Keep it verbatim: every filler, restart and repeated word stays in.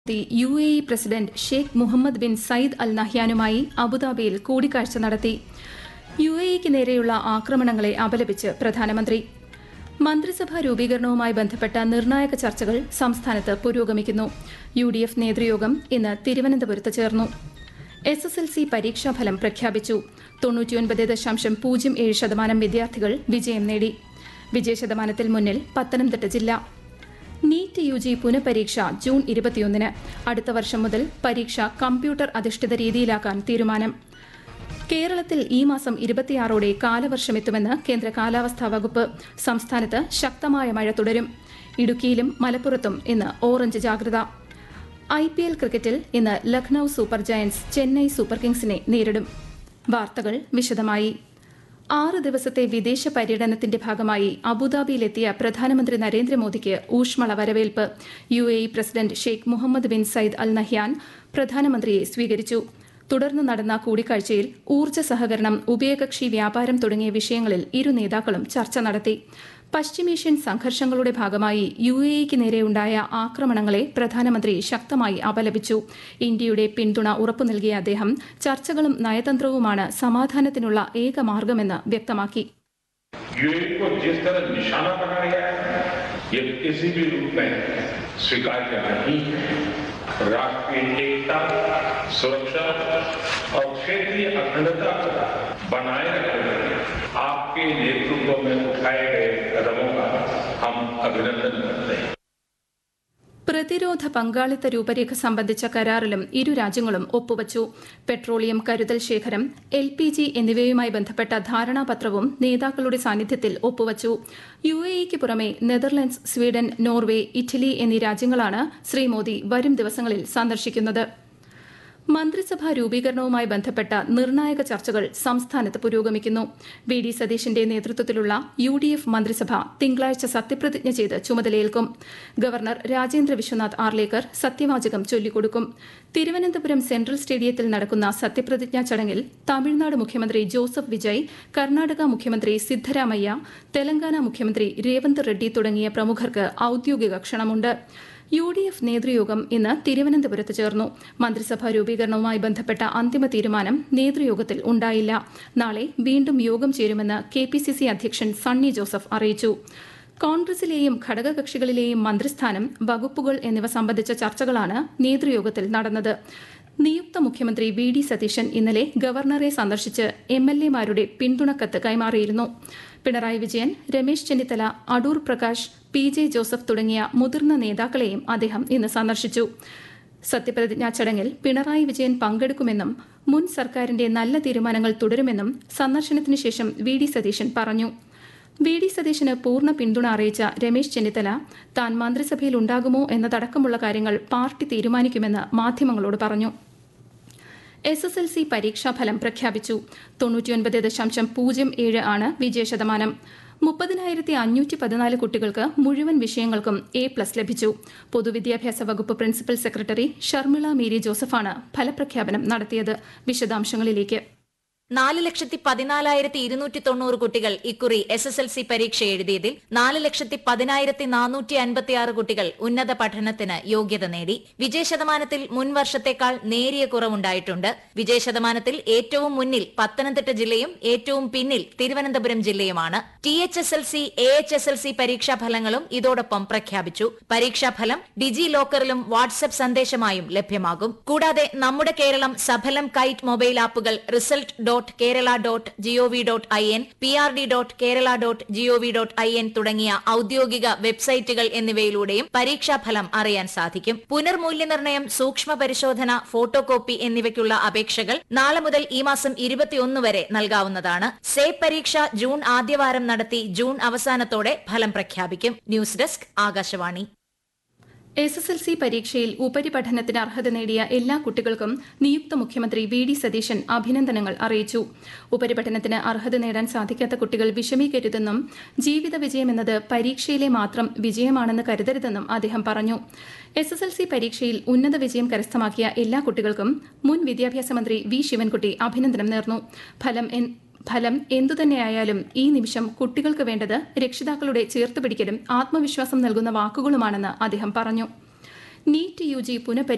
U A E president Sheikh Muhammad bin Sayyid അൽ നഹ്യാനുമായി അബുദാബിയിൽ കൂടിക്കാഴ്ച നടത്തി. യു എ ഇക്ക് നേരെയുള്ള ആക്രമണങ്ങളെ അപലപിച്ച് പ്രധാനമന്ത്രി. മന്ത്രിസഭാ രൂപീകരണവുമായി ബന്ധപ്പെട്ട നിർണായക ചർച്ചകൾ സംസ്ഥാനത്ത് പുരോഗമിക്കുന്നു. യു ഡി എഫ് നേതൃയോഗം ഇന്ന് തിരുവനന്തപുരത്ത് ചേർന്നു. എസ് എസ് എൽ സി പരീക്ഷാഫലം പ്രഖ്യാപിച്ചു. തൊണ്ണൂറ്റിയൊൻപത് ദശാംശം പൂജ്യം ഏഴ് ശതമാനം വിദ്യാർത്ഥികൾ വിജയം നേടി. വിജയശതമാനത്തിൽ മുന്നിൽ പത്തനംതിട്ട ജില്ല. നീറ്റ് യു ജി പുനഃപരീക്ഷ ജൂൺ ഇരുപത്തിയൊന്നിന്. അടുത്ത വർഷം മുതൽ പരീക്ഷ കമ്പ്യൂട്ടർ അധിഷ്ഠിത രീതിയിലാക്കാൻ തീരുമാനം. കേരളത്തിൽ ഈ മാസം ഇരുപത്തിയാറോടെ കാലവർഷമെത്തുമെന്ന് കേന്ദ്ര കാലാവസ്ഥാ വകുപ്പ്. സംസ്ഥാനത്ത് ശക്തമായ മഴ തുടരും. ഇടുക്കിയിലും മലപ്പുറത്തും ഇന്ന് ഓറഞ്ച് ജാഗ്രത. ഐ പി എൽ ക്രിക്കറ്റിൽ ഇന്ന് Lucknow super Giants Chennai super കിങ്സിനെ നേരിടും. വാർത്തകൾ വിശദമായി. ആറ് ദിവസത്തെ വിദേശ പര്യടനത്തിന്റെ ഭാഗമായി അബുദാബിയിലെത്തിയ പ്രധാനമന്ത്രി നരേന്ദ്രമോദിക്ക് ഊഷ്മള വരവേൽപ്പ്. U A E president Sheikh Muhammad bin Sayyid Al Nahyan പ്രധാനമന്ത്രിയെ സ്വീകരിച്ചു. തുടർന്ന് നടന്ന കൂടിക്കാഴ്ചയിൽ ഊർജ്ജ സഹകരണം, ഉഭയകക്ഷി വ്യാപാരം തുടങ്ങിയ വിഷയങ്ങളിൽ ഇരു നേതാക്കളും ചർച്ച നടത്തി. പശ്ചിമേഷ്യൻ സംഘർഷങ്ങളുടെ ഭാഗമായി യു എ ഇക്ക് നേരെയുണ്ടായ ആക്രമണങ്ങളെ പ്രധാനമന്ത്രി ശക്തമായി അപലപിച്ചു. ഇന്ത്യയുടെ പിന്തുണ ഉറപ്പു നൽകിയ അദ്ദേഹം ചർച്ചകളും നയതന്ത്രവുമാണ് സമാധാനത്തിനുള്ള ഏക മാർഗമെന്ന് വ്യക്തമാക്കി. राष्ट्रीय एकता, सुरक्षा और क्षेत्रीय अखंडता को बनाए रखने आपके नेतृत्व में उठाए गए कदमों का हम अभिनंदन करते हैं. പ്രതിരോധ പങ്കാളിത്ത രൂപരേഖ സംബന്ധിച്ച കരാറിലും ഇരു രാജ്യങ്ങളും ഒപ്പുവച്ചു. പെട്രോളിയം കരുതൽ ശേഖരം, എൽ പി ജി എന്നിവയുമായി ബന്ധപ്പെട്ട ധാരണാപത്രവും നേതാക്കളുടെ സാന്നിധ്യത്തിൽ ഒപ്പുവച്ചു. യു എ ഇക്ക് പുറമെ നെതർലൻഡ്സ്, സ്വീഡൻ, നോർവേ, ഇറ്റലി എന്നീ രാജ്യങ്ങളാണ് ശ്രീ മോദി വരും ദിവസങ്ങളിൽ സന്ദർശിക്കുന്നത്. മന്ത്രിസഭാ രൂപീകരണവുമായി ബന്ധപ്പെട്ട നിർണായക ചർച്ചകൾ സംസ്ഥാനത്ത് പുരോഗമിക്കുന്നു. വി ഡി സതീശന്റെ നേതൃത്വത്തിലുള്ള യു ഡി എഫ് മന്ത്രിസഭ തിങ്കളാഴ്ച സത്യപ്രതിജ്ഞ ചെയ്ത് ചുമതലയേൽക്കും. ഗവർണർ രാജേന്ദ്ര വിശ്വനാഥ് ആർലേക്കർ സത്യവാചകം ചൊല്ലിക്കൊടുക്കും. തിരുവനന്തപുരം സെൻട്രൽ സ്റ്റേഡിയത്തിൽ നടക്കുന്ന സത്യപ്രതിജ്ഞാ ചടങ്ങിൽ തമിഴ്നാട് മുഖ്യമന്ത്രി ജോസഫ് വിജയ്, കർണാടക മുഖ്യമന്ത്രി സിദ്ധരാമയ്യ, തെലങ്കാന മുഖ്യമന്ത്രി രേവന്ത് റെഡ്ഡി തുടങ്ങിയ പ്രമുഖർക്ക് ഔദ്യോഗിക ക്ഷണമുണ്ട്. യു ഡി എഫ് നേതൃയോഗം ഇന്ന് തിരുവനന്തപുരത്ത് ചേർന്നു. മന്ത്രിസഭാ രൂപീകരണവുമായി ബന്ധപ്പെട്ട അന്തിമ തീരുമാനം നേതൃയോഗത്തിൽ ഉണ്ടായില്ല. നാളെ വീണ്ടും യോഗം ചേരുമെന്ന് കെ പി സി സി അധ്യക്ഷൻ സണ്ണി ജോസഫ് അറിയിച്ചു. കോൺഗ്രസിലെയും ഘടകകക്ഷികളിലെയും മന്ത്രിസ്ഥാനം, വകുപ്പുകൾ എന്നിവ സംബന്ധിച്ച ചർച്ചകളാണ് നേതൃയോഗത്തിൽ നടന്നത്. നിയുക്ത മുഖ്യമന്ത്രി വി ഡി സതീശൻ ഇന്നലെ ഗവർണറെ സന്ദർശിച്ച് എം എൽ എമാരുടെ പിന്തുണക്കത്ത് കൈമാറിയിരുന്നു. Pinarayi Vijayan, Ramesh Chennithala, Adoor Prakash, P J Joseph തുടങ്ങിയ മുതിർന്ന നേതാക്കളെയും അദ്ദേഹം ഇന്ന് സന്ദർശിച്ചു. സത്യപ്രതിജ്ഞാ ചടങ്ങിൽ പിണറായി വിജയൻ പങ്കെടുക്കുമെന്നും മുൻ സർക്കാരിന്റെ നല്ല തീരുമാനങ്ങൾ തുടരുമെന്നും സന്ദർശനത്തിനു ശേഷം വി ഡി സതീശൻ പറഞ്ഞു. വി ഡി സതീശന് പൂർണ്ണ പിന്തുണ അറിയിച്ച രമേശ് ചെന്നിത്തല താൻ മന്ത്രിസഭയിൽ ഉണ്ടാകുമോ എന്നതടക്കമുള്ള കാര്യങ്ങൾ പാർട്ടി തീരുമാനിക്കുമെന്ന് മാധ്യമങ്ങളോട് പറഞ്ഞു. എസ് എസ് എൽ സി പരീക്ഷാഫലം പ്രഖ്യാപിച്ചു. തൊണ്ണൂറ്റിയൊൻപത് ദശാംശം പൂജ്യം ഏഴ് ആണ് വിജയശതമാനം. മുപ്പതിനായിരത്തി അഞ്ഞൂറ്റി പതിനാല് കുട്ടികൾക്ക് മുഴുവൻ വിഷയങ്ങൾക്കും എ പ്ലസ് ലഭിച്ചു. പൊതുവിദ്യാഭ്യാസ വകുപ്പ് പ്രിൻസിപ്പൽ സെക്രട്ടറി ഷർമിള മേരി ജോസഫാണ് ഫലപ്രഖ്യാപനം നടത്തിയത്. വിശദാംശങ്ങളിലേക്ക്. നാല് ലക്ഷത്തി പതിനാലായിരത്തി ഇരുന്നൂറ്റി തൊണ്ണൂറ് കുട്ടികൾ ഇക്കുറി എസ് എസ് എൽ സി പരീക്ഷ എഴുതിയതിൽ നാല് ലക്ഷത്തി പതിനായിരത്തി നാനൂറ്റി അൻപത്തിയാറ് കുട്ടികൾ ഉന്നത പഠനത്തിന് യോഗ്യത നേടി. വിജയശതമാനത്തിൽ മുൻ വർഷത്തേക്കാൾ നേരിയ കുറവുണ്ടായിട്ടുണ്ട്. വിജയശതമാനത്തിൽ ഏറ്റവും മുന്നിൽ പത്തനംതിട്ട ജില്ലയും ഏറ്റവും പിന്നിൽ Thiruvananthapuram ജില്ലയുമാണ്. T H S L C, A H S L C പരീക്ഷാഫലങ്ങളും ഇതോടൊപ്പം പ്രഖ്യാപിച്ചു. പരീക്ഷാഫലം ഡിജി ലോക്കറിലും വാട്സ്ആപ്പ് സന്ദേശമായും ലഭ്യമാകും. കൂടാതെ നമ്മുടെ കേരളം സഫലം കൈറ്റ് മൊബൈൽ ആപ്പുകൾ result dot Kerala dot G O V dot I N, P R D dot Kerala dot G O V dot I N തുടങ്ങിയ ഔദ്യോഗിക വെബ്സൈറ്റുകൾ എന്നിവയിലൂടെയും പരീക്ഷാഫലം അറിയാൻ സാധിക്കും. പുനർമൂല്യനിർണ്ണയം, സൂക്ഷ്മ പരിശോധന, ഫോട്ടോ കോപ്പി എന്നിവയ്ക്കുള്ള അപേക്ഷകൾ നാളെ മുതൽ ഈ മാസം ഇരുപത്തിയൊന്ന് വരെ നൽകാവുന്നതാണ്. സേബ് പരീക്ഷ ജൂൺ ആദ്യവാരം നടത്തി ജൂൺ അവസാനത്തോടെ ഫലം പ്രഖ്യാപിക്കും. News desk, Akashvani. S S L C പരീക്ഷയിൽ ഉപരിപഠനത്തിന് അർഹത നേടിയ എല്ലാ കുട്ടികൾക്കും നിയുക്ത മുഖ്യമന്ത്രി വി ഡി സതീശൻ അഭിനന്ദനങ്ങൾ അറിയിച്ചു. ഉപരിപഠനത്തിന് അർഹത നേടാൻ സാധിക്കാത്ത കുട്ടികൾ വിഷമിക്കരുതെന്നും ജീവിത വിജയമെന്നത് പരീക്ഷയിലെ മാത്രം വിജയമാണെന്ന് കരുതരുതെന്നും അദ്ദേഹം പറഞ്ഞു. എസ് എസ് എൽ സി പരീക്ഷയിൽ ഉന്നത വിജയം കരസ്ഥമാക്കിയ എല്ലാ കുട്ടികൾക്കും മുൻ വിദ്യാഭ്യാസ മന്ത്രി വി ശിവൻകുട്ടി അഭിനന്ദനം നേർന്നു. ഫലം ഫലം എന്തുതന്നെയായാലും ഈ നിമിഷം കുട്ടികൾക്ക് വേണ്ടത് രക്ഷിതാക്കളുടെ ചേർത്തുപിടിക്കലും ആത്മവിശ്വാസം നൽകുന്ന വാക്കുകളുമാണെന്ന് അദ്ദേഹം പറഞ്ഞു. NEET U G പുനഃപരി